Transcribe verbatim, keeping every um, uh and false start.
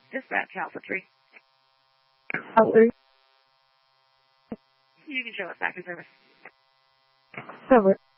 Dispatch Alpha three. Alpha three. You can show us back in service. Over.